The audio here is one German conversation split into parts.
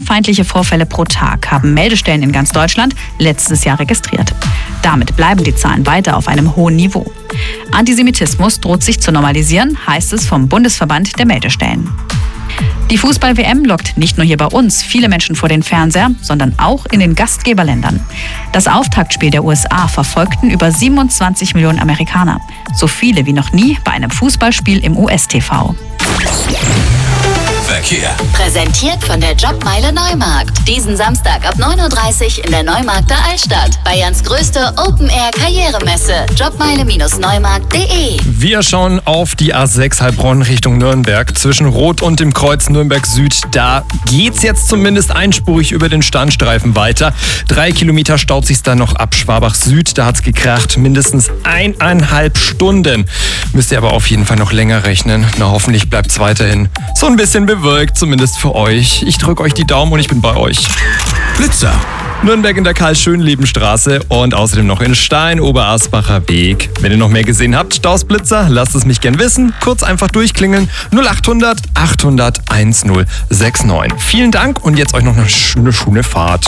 fremdenfeindliche Vorfälle pro Tag haben Meldestellen in ganz Deutschland letztes Jahr registriert. Damit bleiben die Zahlen weiter auf einem hohen Niveau. Antisemitismus droht sich zu normalisieren, heißt es vom Bundesverband der Meldestellen. Die Fußball-WM lockt nicht nur hier bei uns viele Menschen vor den Fernseher, sondern auch in den Gastgeberländern. Das Auftaktspiel der USA verfolgten über 27 Millionen Amerikaner. So viele wie noch nie bei einem Fußballspiel im US-TV. Verkehr. Präsentiert von der Jobmeile Neumarkt. Diesen Samstag ab 9:30 Uhr in der Neumarkter Altstadt. Bayerns größte Open-Air-Karrieremesse. Jobmeile-neumarkt.de. Wir schauen auf die A6 Heilbronn Richtung Nürnberg. Zwischen Rot und dem Kreuz Nürnberg Süd. Da geht's jetzt zumindest einspurig über den Standstreifen weiter. 3 Kilometer staut sich's dann noch ab Schwabach Süd. Da hat's gekracht. Mindestens 1,5 Stunden. Müsst ihr aber auf jeden Fall noch länger rechnen. Na, hoffentlich bleibt's weiterhin so ein bisschen bewölkt, zumindest für euch. Ich drücke euch die Daumen und ich bin bei euch. Blitzer. Nürnberg in der Karl-Schönleben-Straße und außerdem noch in Stein, Oberasbacher Weg. Wenn ihr noch mehr gesehen habt, Staus, Blitzer, lasst es mich gern wissen. Kurz einfach durchklingeln. 0800 800 1069. Vielen Dank und jetzt euch noch eine schöne Fahrt.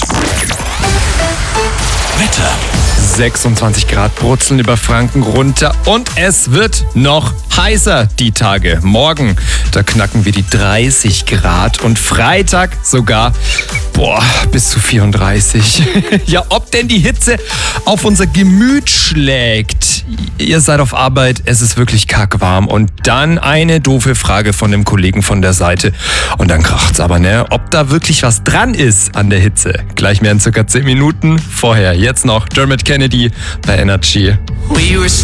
Wetter. 26 Grad brutzeln über Franken runter und es wird noch heißer die Tage. Morgen, da knacken wir die 30 Grad und Freitag sogar, bis zu 34. Ja, ob denn die Hitze auf unser Gemüt schlägt. Ihr seid auf Arbeit, es ist wirklich kackwarm und dann eine doofe Frage von dem Kollegen von der Seite und dann kracht's aber, ne? Ob da wirklich was dran ist an der Hitze. Gleich mehr in circa 10 Minuten. Vorher, jetzt noch Dermot Kennedy bei Energy.